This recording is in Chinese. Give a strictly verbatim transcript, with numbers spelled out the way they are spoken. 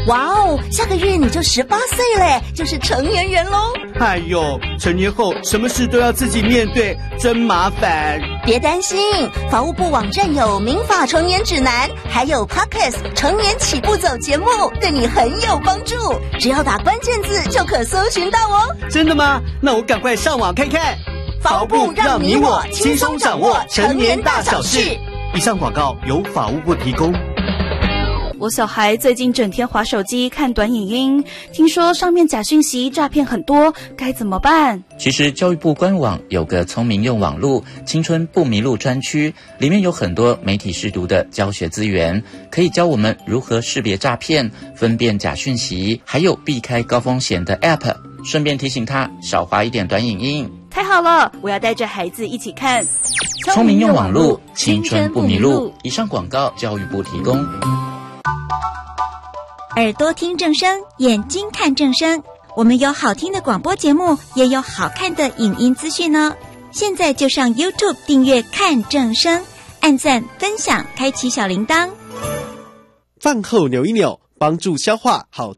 哇哦，下个月你就十八岁嘞，就是成年人咯。 哎呦，成年后什么事都要自己面对，真麻烦。 别担心，法务部网站有民法成年指南，还有 Podcast 成年起步走节目，对你很有帮助。只要打关键字就可搜寻到哦。 真的吗？那我赶快上网看看。 法务部让你我轻松掌握成年大小事。 以上广告由法务部提供。 我小孩最近整天滑手机看短影音，听说上面假讯息诈骗很多，该怎么办？ 其实教育部官网有个聪明用网路青春不迷路专区，里面有很多媒体识读的教学资源，可以教我们如何识别诈骗、分辨假讯息，还有避开高风险的 App， 顺便提醒他少滑一点短影音。 太好了，我要带着孩子一起看聪明用网路青春不迷路。以上广告教育部提供。 耳朵听正声，眼睛看正声。我们有好听的广播节目，也有好看的影音资讯哦。现在就上 YouTube 订阅看正声，按赞分享，开启小铃铛。 饭后扭一扭，帮助消化好。